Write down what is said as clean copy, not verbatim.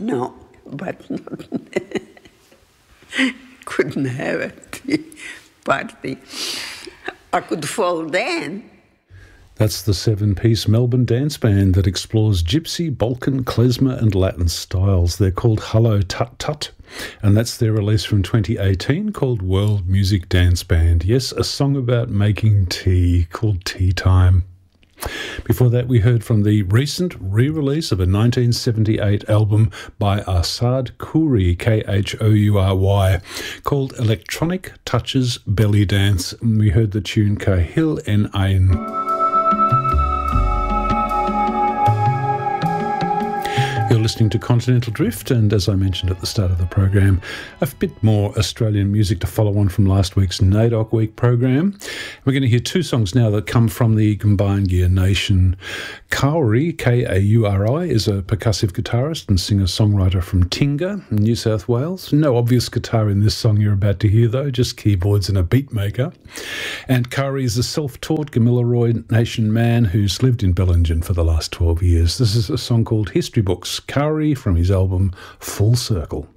No, but not couldn't have a tea party. I could fall then. That's the seven-piece Melbourne dance band that explores gypsy, Balkan, klezmer and Latin styles. They're called Hello Tut Tut, and that's their release from 2018 called World Music Dance Band. Yes, a song about making tea called Tea Time. Before that, we heard from the recent re-release of a 1978 album by Arsad Khoury, Khoury, called Electronic Touches Belly Dance. And we heard the tune Kahil En Ain. You're listening to Continental Drift, and as I mentioned at the start of the program, a bit more Australian music to follow on from last week's NAIDOC Week program. We're going to hear two songs now that come from the Combined Gear Nation. Khoury, Kauri, is a percussive guitarist and singer-songwriter from Tingha, New South Wales. No obvious guitar in this song you're about to hear, though, just keyboards and a beat maker. And Khoury is a self-taught Gamilaroi Nation man who's lived in Bellingen for the last 12 years. This is a song called History Books, Khoury from his album Full Circle.